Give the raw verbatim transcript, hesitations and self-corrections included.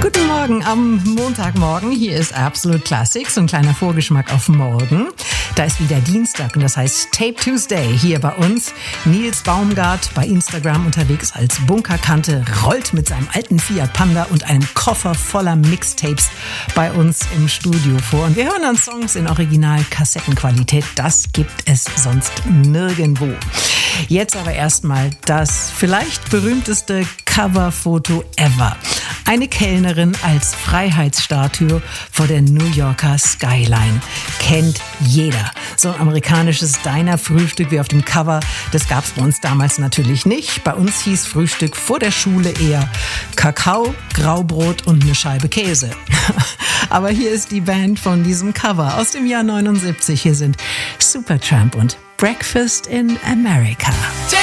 Guten Morgen am Montagmorgen. Hier ist Absolute Classics, so ein kleiner Vorgeschmack auf morgen. Da ist wieder Dienstag und das heißt Tape Tuesday hier bei uns. Nils Baumgart bei Instagram unterwegs als Bunkerkante, rollt mit seinem alten Fiat Panda und einem Koffer voller Mixtapes bei uns im Studio vor. Und wir hören dann Songs in Original-Kassettenqualität. Das gibt es sonst nirgendwo. Jetzt aber erstmal das vielleicht berühmteste Coverfoto ever. Eine Kellnerin als Freiheitsstatue vor der New Yorker Skyline. Kennt jeder. So ein amerikanisches Diner-Frühstück wie auf dem Cover, das gab es bei uns damals natürlich nicht. Bei uns hieß Frühstück vor der Schule eher Kakao, Graubrot und eine Scheibe Käse. Aber hier ist die Band von diesem Cover aus dem Jahr neunundsiebzig. Hier sind Supertramp und Breakfast in America.